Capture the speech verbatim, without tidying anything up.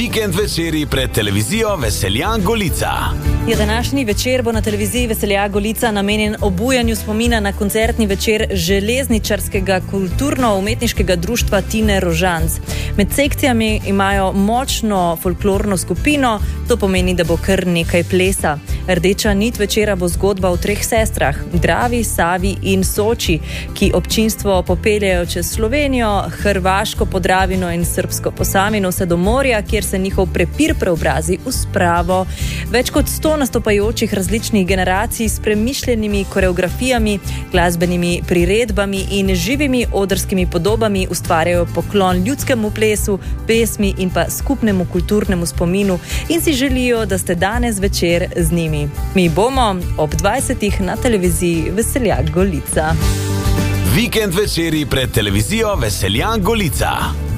Vikend večeri pred televizijo Veseljan Golica. Ja, današnji večer bo na televiziji Veselja Golica namenjen obujanju spomina na koncertni večer železničarskega kulturno-umetniškega društva Tine Rožanc. Med sekcijami imajo močno folklorno skupino, to pomeni, da bo kar nekaj plesa. Rdeča nit večera bo zgodba o treh sestrah, Dravi, Savi in Soči, ki občinstvo popeljejo čez Slovenijo, Hrvaško, Podravino in Srbsko Posavino vse do morja, kjer se njihov prepir preobrazi v spravo. Več kot sto nastopajočih različnih generacij s premišljenimi koreografijami, glasbenimi priredbami in živimi odrskimi podobami ustvarjajo poklon ljudskemu plesu, pesmi in pa skupnemu kulturnemu spominu in si želijo, da ste danes večer z njimi. Mi bomo ob dvajsetih na televiziji Veselja Golica. Vikend večeri pred televizijo Veseljan Golica.